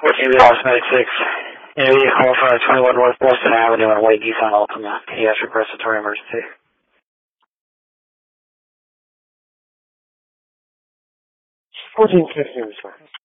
14 Lost Medic 6. Interview call for 21 North Boston Avenue on White Nissan Altima. Pediatric respiratory emergency. 1450 response.